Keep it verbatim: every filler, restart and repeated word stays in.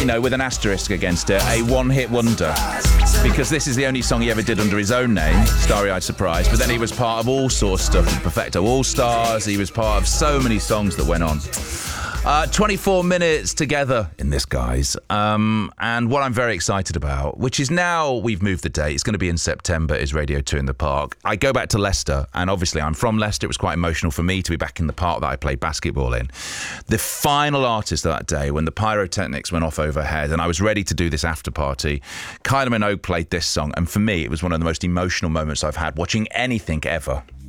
you know, with an asterisk against it, a one-hit wonder. Because this is the only song he ever did under his own name, Starry-Eyed Surprise. But then he was part of all sorts of stuff, Perfecto All-Stars. He was part of so many songs that went on. Uh, twenty-four minutes together in this, guys. Um, and what I'm very excited about, which is now we've moved the date, it's going to be in September, is Radio two in the Park. I go back to Leicester, and obviously I'm from Leicester. It was quite emotional for me to be back in the park that I played basketball in. The final artist of that day, when the pyrotechnics went off overhead, and I was ready to do this after party, Kylie Minogue played this song. And for me, it was one of the most emotional moments I've had watching anything ever.